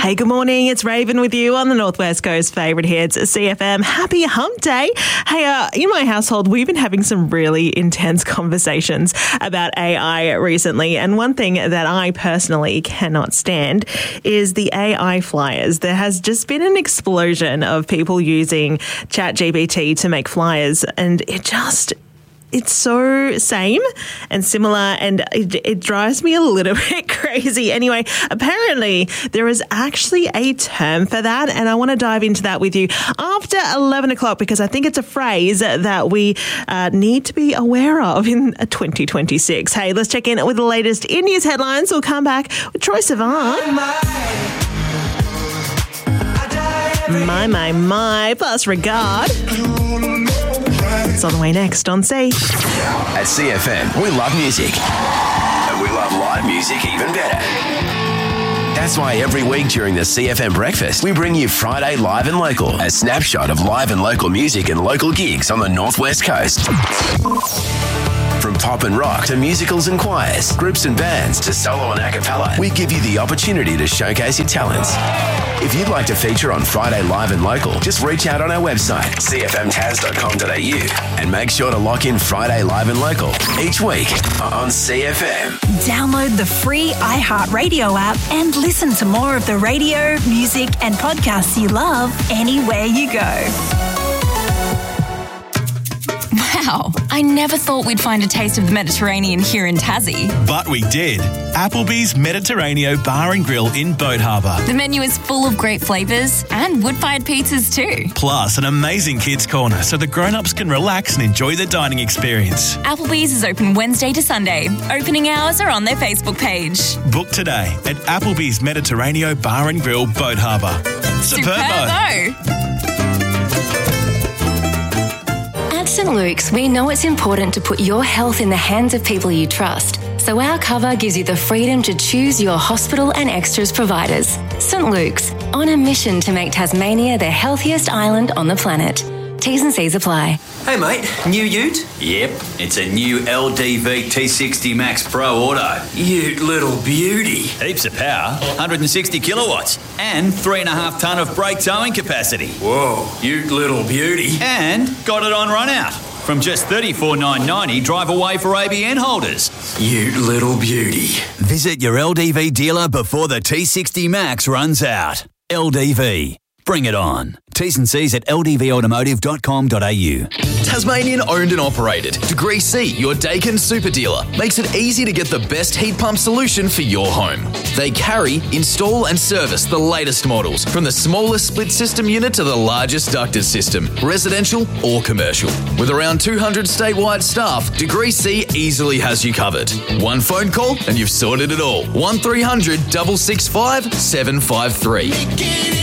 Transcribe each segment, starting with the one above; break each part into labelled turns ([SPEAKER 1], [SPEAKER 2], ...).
[SPEAKER 1] Hey, good morning. It's Raven with you on the Northwest Coast favourite hits, CFM. Happy hump day. Hey, in my household, we've been having some really intense conversations about AI recently. And one thing that I personally cannot stand is the AI flyers. There has just been an explosion of people using ChatGPT to make flyers, and it's so same and similar, and it drives me a little bit crazy. Anyway, apparently there is actually a term for that, and I want to dive into that with you after 11 o'clock because I think it's a phrase that we need to be aware of in 2026. Hey, let's check in with the latest in news headlines. We'll come back with Troye Sivan. My, plus regard. It's on the way next on C.
[SPEAKER 2] At CFM, we love music. And we love live music even better. That's why every week during the CFM breakfast, we bring you Friday Live and Local, a snapshot of live and local music and local gigs on the Northwest Coast. From pop and rock to musicals and choirs, groups and bands to solo and a cappella, we give you the opportunity to showcase your talents. If you'd like to feature on Friday Live and Local, just reach out on our website, cfmtas.com.au, and make sure to lock in Friday Live and Local each week on CFM.
[SPEAKER 3] Download the free iHeartRadio app and listen to more of the radio, music, and podcasts you love anywhere you go.
[SPEAKER 4] Wow, I never thought we'd find a taste of the Mediterranean here in Tassie.
[SPEAKER 5] But we did. Applebee's Mediterraneo Bar and Grill in Boat Harbour.
[SPEAKER 4] The menu is full of great flavours and wood-fired pizzas too.
[SPEAKER 5] Plus an amazing kids' corner so the grown-ups can relax and enjoy the dining experience.
[SPEAKER 4] Applebee's is open Wednesday to Sunday. Opening hours are on their Facebook page.
[SPEAKER 5] Book today at Applebee's Mediterraneo Bar and Grill, Boat Harbour.
[SPEAKER 4] Superbo!
[SPEAKER 6] At St Luke's, we know it's important to put your health in the hands of people you trust. So our cover gives you the freedom to choose your hospital and extras providers. St Luke's, on a mission to make Tasmania the healthiest island on the planet. T's and C's apply.
[SPEAKER 7] Hey mate, new ute?
[SPEAKER 8] Yep, it's a new LDV T60 Max Pro Auto.
[SPEAKER 7] Ute little beauty.
[SPEAKER 8] Heaps of power, 160 kilowatts, and 3.5 tonne of brake towing capacity.
[SPEAKER 7] Whoa, ute little beauty.
[SPEAKER 8] And got it on run out. From just $34,990 drive away for ABN holders.
[SPEAKER 7] Ute little beauty.
[SPEAKER 8] Visit your LDV dealer before the T60 Max runs out. LDV. Bring it on. T's and C's at ldvautomotive.com.au.
[SPEAKER 9] Tasmanian owned and operated. Degree C, your Daikin super dealer, makes it easy to get the best heat pump solution for your home. They carry, install and service the latest models, from the smallest split system unit to the largest ducted system, residential or commercial. With around 200 statewide staff, Degree C easily has you covered. One phone call and you've sorted it all. 1300 665 753.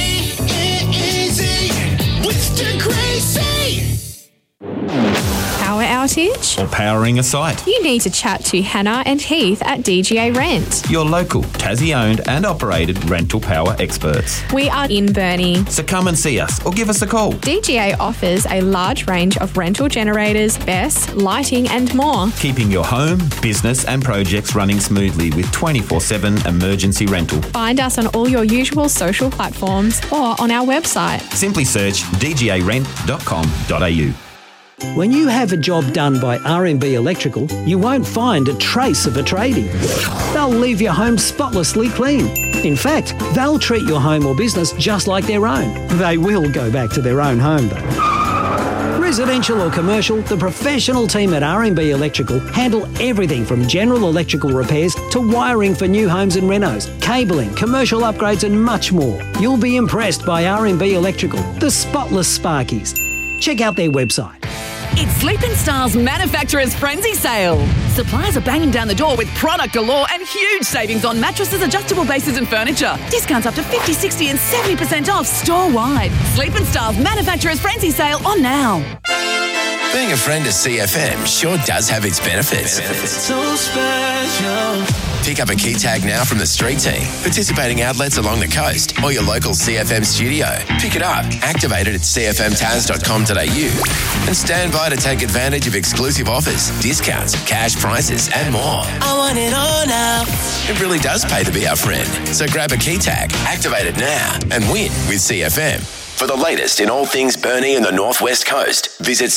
[SPEAKER 10] Power outage?
[SPEAKER 11] Or powering a site?
[SPEAKER 10] You need to chat to Hannah and Heath at DGA Rent.
[SPEAKER 11] Your local, Tassie-owned and operated rental power experts.
[SPEAKER 10] We are in Burnie.
[SPEAKER 11] So come and see us or give us a call.
[SPEAKER 10] DGA offers a large range of rental generators, BESS, lighting and more.
[SPEAKER 11] Keeping your home, business and projects running smoothly with 24/7 emergency rental.
[SPEAKER 10] Find us on all your usual social platforms or on our website.
[SPEAKER 11] Simply search dgarent.com.au.
[SPEAKER 12] When you have a job done by RMB Electrical, you won't find a trace of a tradie. They'll leave your home spotlessly clean. In fact, they'll treat your home or business just like their own. They will go back to their own home though. Residential or commercial, the professional team at RMB Electrical handle everything from general electrical repairs to wiring for new homes and renos, cabling, commercial upgrades and much more. You'll be impressed by RMB Electrical, the spotless Sparkies. Check out their website.
[SPEAKER 13] It's Sleeping Styles Manufacturer's Frenzy Sale. Suppliers are banging down the door with product galore and huge savings on mattresses, adjustable bases and furniture. Discounts up to 50, 60 and 70% off store-wide. Sleeping Styles Manufacturer's Frenzy Sale on now.
[SPEAKER 2] Being a friend of CFM sure does have its benefits.
[SPEAKER 7] So special.
[SPEAKER 2] Pick up a key tag now from the street team, participating outlets along the coast, or your local CFM studio. Pick it up, activate it at cfmtaz.com.au, and stand by to take advantage of exclusive offers, discounts, cash prices, and more.
[SPEAKER 7] I want it all now.
[SPEAKER 2] It really does pay to be our friend. So grab a key tag, activate it now, and win with CFM. For the latest in all things Burnie and the Northwest Coast, visit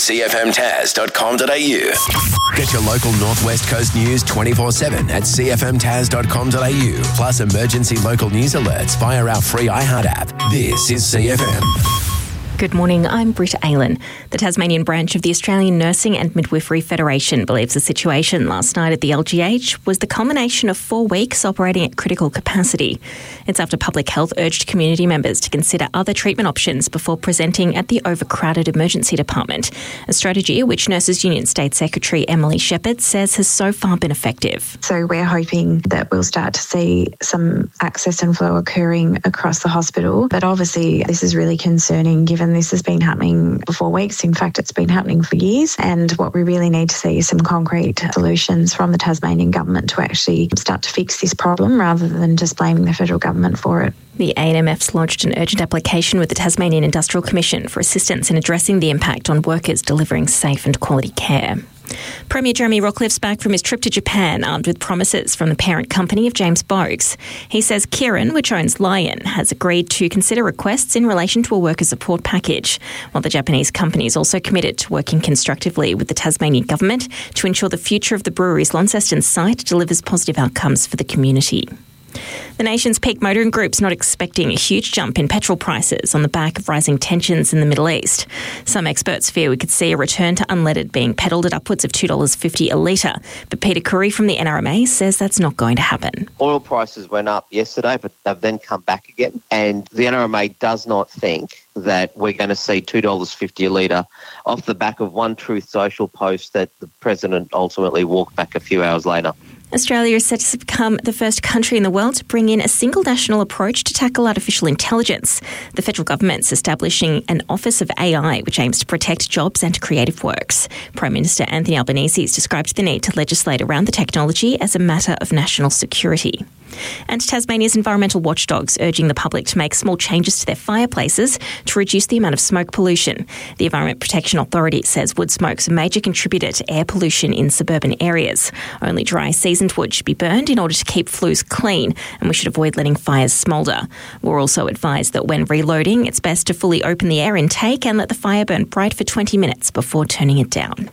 [SPEAKER 2] cfmtaz.com.au. Get your local Northwest Coast news 24/7 at cfmtaz.com.au. Plus emergency local news alerts via our free iHeart app. This is CFM.
[SPEAKER 14] Good morning, I'm Britta Aylen. The Tasmanian branch of the Australian Nursing and Midwifery Federation believes the situation last night at the LGH was the culmination of 4 weeks operating at critical capacity. It's after Public Health urged community members to consider other treatment options before presenting at the overcrowded emergency department, a strategy which Nurses Union State Secretary Emily Shepherd says has so far been effective.
[SPEAKER 15] So we're hoping that we'll start to see some access and flow occurring across the hospital, but obviously this is really concerning given this has been happening for 4 weeks. In fact, it's been happening for years. And what we really need to see is some concrete solutions from the Tasmanian government to actually start to fix this problem rather than just blaming the federal government for it.
[SPEAKER 14] The ANMF's lodged an urgent application with the Tasmanian Industrial Commission for assistance in addressing the impact on workers delivering safe and quality care. Premier Jeremy Rockliff's back from his trip to Japan armed with promises from the parent company of James Bogues. He says Kirin, which owns Lion, has agreed to consider requests in relation to a worker support package, while the Japanese company is also committed to working constructively with the Tasmanian government to ensure the future of the brewery's Launceston site delivers positive outcomes for the community. The nation's peak motoring group's not expecting a huge jump in petrol prices on the back of rising tensions in the Middle East. Some experts fear we could see a return to unleaded being peddled at upwards of $2.50 a litre. But Peter Curry from the NRMA says that's not going to happen.
[SPEAKER 16] Oil prices went up yesterday, but they've then come back again. And the NRMA does not think that we're going to see $2.50 a litre off the back of one Truth Social post that the President ultimately walked back a few hours later.
[SPEAKER 14] Australia is set to become the first country in the world to bring in a single national approach to tackle artificial intelligence. The federal government's establishing an Office of AI, which aims to protect jobs and creative works. Prime Minister Anthony Albanese has described the need to legislate around the technology as a matter of national security. And Tasmania's environmental watchdogs urging the public to make small changes to their fireplaces to reduce the amount of smoke pollution. The Environment Protection Authority says wood smoke's a major contributor to air pollution in suburban areas. Only dry seasoned wood should be burned in order to keep flues clean, and we should avoid letting fires smoulder. We're also advised that when reloading, it's best to fully open the air intake and let the fire burn bright for 20 minutes before turning it down.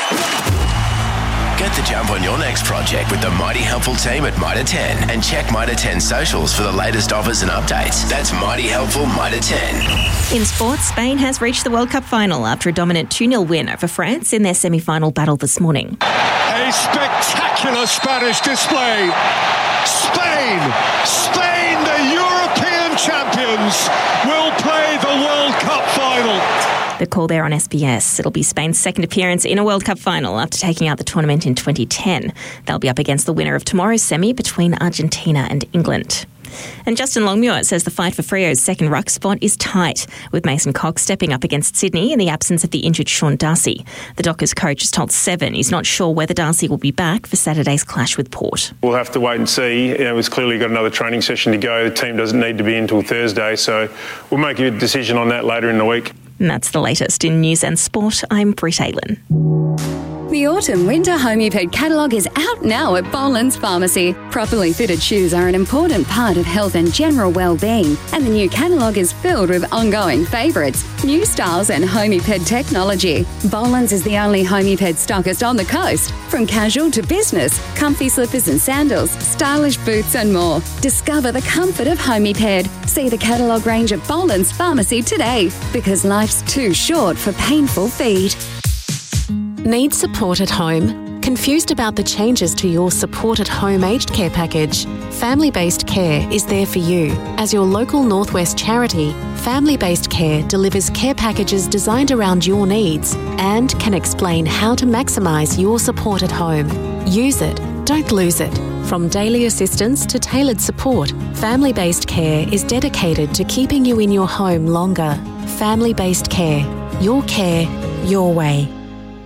[SPEAKER 2] Get the jump on your next project with the Mighty Helpful team at Mitre 10 and check Mitre 10 socials for the latest offers and updates. That's Mighty Helpful Mitre 10.
[SPEAKER 14] In sports, Spain has reached the World Cup final after a dominant 2-0 win over France in their semi-final battle this morning.
[SPEAKER 17] A spectacular Spanish display. Spain, the European champions, will play the World Cup final.
[SPEAKER 14] The call there on SBS. It'll be Spain's second appearance in a World Cup final after taking out the tournament in 2010. They'll be up against the winner of tomorrow's semi between Argentina and England. And Justin Longmuir says the fight for Freo's second ruck spot is tight, with Mason Cox stepping up against Sydney in the absence of the injured Sean Darcy. The Dockers coach has told Seven he's not sure whether Darcy will be back for Saturday's clash with Port.
[SPEAKER 18] We'll have to wait and see. It's clearly got another training session to go. The team doesn't need to be in until Thursday, so we'll make a decision on that later in the week.
[SPEAKER 14] And that's the latest in news and sport. I'm Britt Aylen.
[SPEAKER 19] The autumn-winter Homiped catalogue is out now at Boland's Pharmacy. Properly fitted shoes are an important part of health and general well-being, and the new catalogue is filled with ongoing favourites, new styles and Homiped technology. Boland's is the only Homiped stockist on the coast. From casual to business, comfy slippers and sandals, stylish boots and more. Discover the comfort of Homiped. See the catalogue range at Boland's Pharmacy today, because life's too short for painful feet.
[SPEAKER 20] Need support at home? Confused about the changes to your Support at Home aged care package? Family Based Care is there for you. As your local Northwest charity, Family Based Care delivers care packages designed around your needs and can explain how to maximise your support at home. Use it, don't lose it. From daily assistance to tailored support, Family Based Care is dedicated to keeping you in your home longer. Family Based Care. Your care, your way.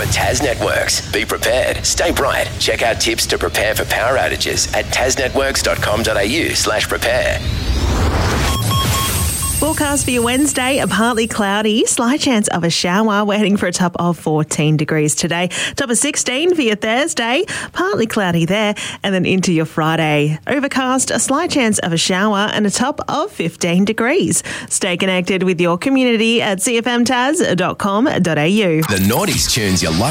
[SPEAKER 2] Tas Networks. Be prepared, stay bright. Check out tips to prepare for power outages at tasnetworks.com.au/prepare.
[SPEAKER 1] Forecast for your Wednesday, partly cloudy, slight chance of a shower. We're heading for a top of 14 degrees today. Top of 16 for your Thursday, partly cloudy there. And then into your Friday, overcast, a slight chance of a shower and a top of 15 degrees. Stay connected with your community at cfmtas.com.au.
[SPEAKER 2] The Naughties tunes you love.